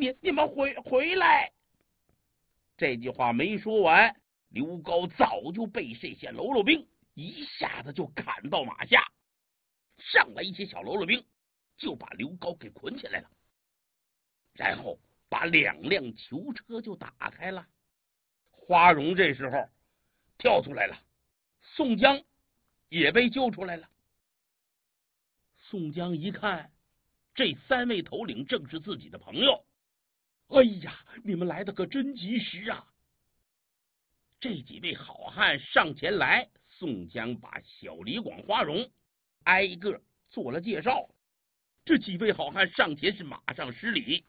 你们回来！这句话没说完，刘高早就被这些喽啰兵一下子就砍到马下，上来一些小喽啰兵就把刘高给捆起来了，然后把2辆囚车就打开了。花荣这时候跳出来了，宋江也被救出来了。宋江一看，这3位头领正是自己的朋友，哎呀，你们来的可真及时啊！这几位好汉上前来，宋江把小李广、花荣挨个做了介绍。这几位好汉上前是马上施礼。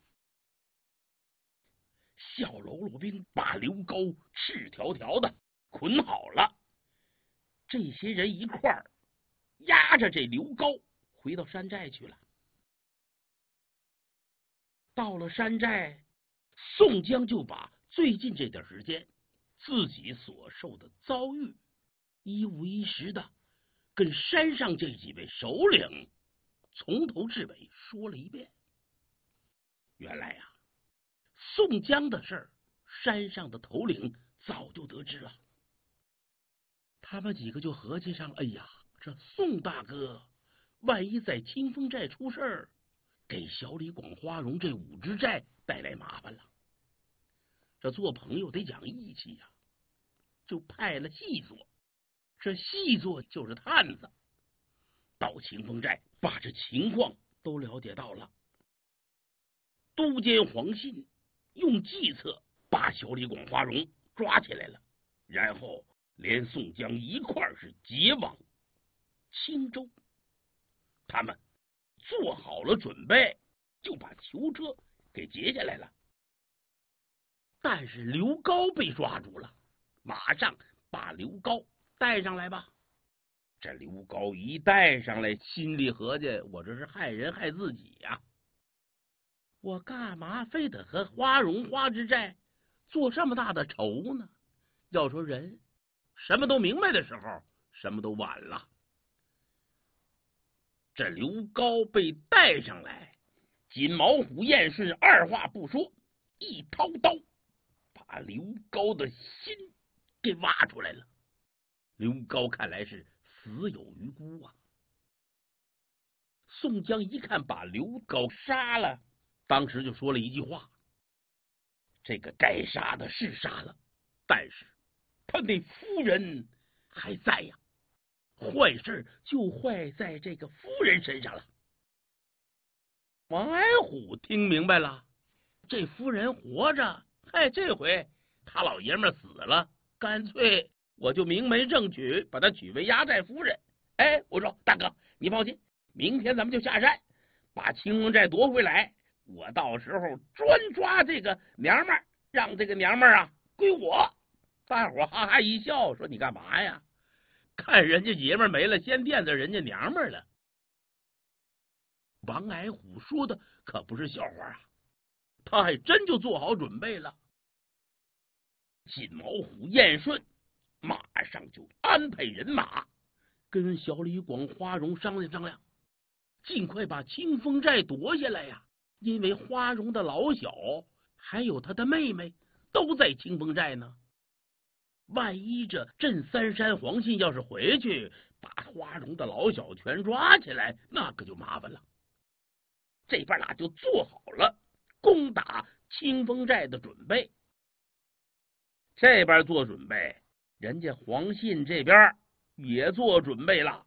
小喽啰兵把刘高赤条条的捆好了，这些人一块儿押着这刘高回到山寨去了。到了山寨，宋江就把最近这段时间自己所受的遭遇一五一十的跟山上这几位首领从头至尾说了一遍。原来啊，宋江的事儿，山上的头领早就得知了。他们几个就合计上了，哎呀，这宋大哥万一在清风寨出事儿，给小李广、花荣这5支寨带来麻烦了。这做朋友得讲义气呀，就派了细作，这细作就是探子，到清风寨把这情况都了解到了。都监黄信用计策把小李广、花荣抓起来了，然后连宋江一块儿是劫往青州。他们做好了准备，就把囚车给劫下来了。但是刘高被抓住了，马上把刘高带上来吧。这刘高一带上来，心里合计，我这是害人害自己呀，我干嘛非得和花荣、花之寨做这么大的仇呢？要说人什么都明白的时候，什么都晚了。这刘高被带上来，锦毛虎、燕顺二话不说，一掏刀把刘高的心给挖出来了。刘高看来是死有余辜啊。宋江一看把刘高杀了，当时就说了一句话：这个该杀的是杀了，但是他那夫人还在呀，坏事就坏在这个夫人身上了。王矮虎听明白了，这夫人活着，这回他老爷们死了，干脆我就明媒正娶，把他娶为压寨夫人。我说大哥，你放心，明天咱们就下山，把清风寨夺回来。我到时候专抓这个娘们儿，让这个娘们儿啊归我。大伙哈哈一笑，说你干嘛呀？看人家爷们儿没了，先惦着人家娘们儿了。王矮虎说的可不是笑话啊，他还真就做好准备了。锦毛虎、燕顺马上就安排人马，跟小李广、花荣商量商量，尽快把清风寨夺下来呀。因为花荣的老小还有他的妹妹都在清风寨呢，万一这镇三山黄信要是回去把花荣的老小全抓起来，那可就麻烦了。这边俩就做好了攻打清风寨的准备。这边做准备，人家黄信这边也做准备了。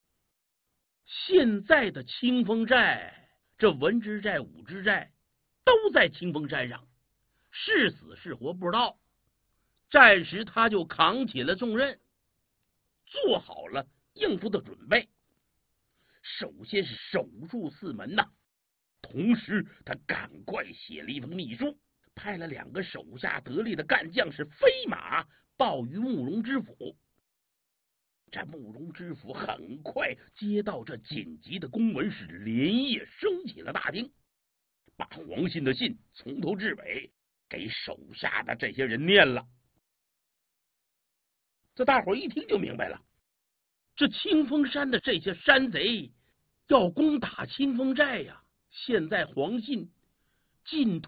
现在的清风寨，这文之寨、武之寨都在清风山上，是死是活不知道。暂时他就扛起了重任，做好了应付的准备。首先是守住4门呐，同时他赶快写了一封密书，派了2个手下得力的干将是飞马报于慕容知府。这慕容知府很快接到这紧急的公文，是连夜升起了大厅，把黄信的信从头至尾给手下的这些人念了。这大伙一听就明白了，这清风山的这些山贼要攻打清风寨呀。现在黄信进